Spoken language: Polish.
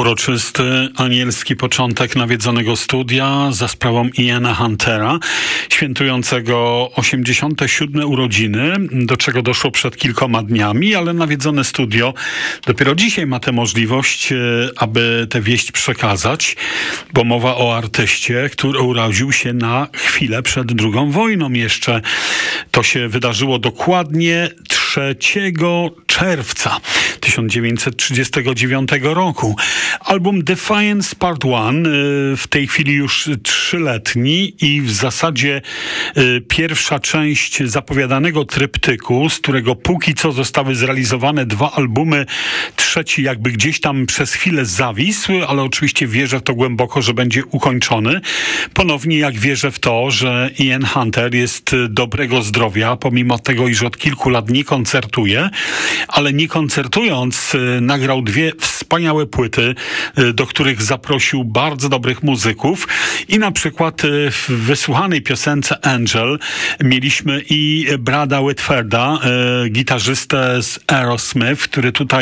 Uroczysty, anielski początek nawiedzonego studia za sprawą Iana Huntera, świętującego 87. urodziny, do czego doszło przed kilkoma dniami, ale nawiedzone studio dopiero dzisiaj ma tę możliwość, aby tę wieść przekazać, bo mowa o artyście, który urodził się na chwilę przed II wojną jeszcze. To się wydarzyło dokładnie 3 czerwca 1939 roku. Album Defiance Part 1, w tej chwili już 3-letni i w zasadzie pierwsza część zapowiadanego tryptyku, z którego póki co zostały zrealizowane 2 albumy, trzeci jakby gdzieś tam przez chwilę zawisł, ale oczywiście wierzę w to głęboko, że będzie ukończony. Ponownie jak wierzę w to, że Ian Hunter jest dobrego zdrowia, pomimo tego, iż od kilku lat nie koncertuje, ale nie koncertując nagrał 2 wspaniałe płyty, do których zaprosił bardzo dobrych muzyków i na przykład w wysłuchanej piosence Angel mieliśmy i Brada Whitfielda, gitarzystę z Aerosmith, który tutaj